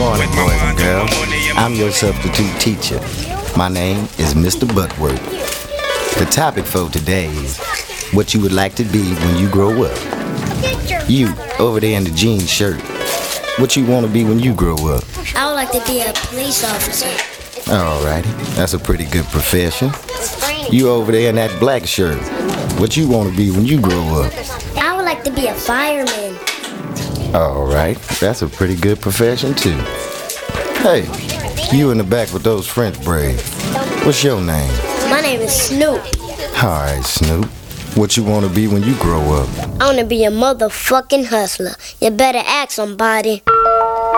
morning, boys and girls. I'm your substitute teacher. My name is Mr. Butworth. The topic for today is what you would like to be when you grow up. You, over there in the jean shirt, what you want to be when you grow up? I would like to be a police officer. Alrighty, that's a pretty good profession. You over there in that black shirt, what you want to be when you grow up? I would like to be a fireman. Alright, that's a pretty good profession too. Hey, you in the back with those French braids, what's your name? My name is Snoop. Alright, Snoop, what you want to be when you grow up? I want to be a motherfucking hustler. You better ask somebody.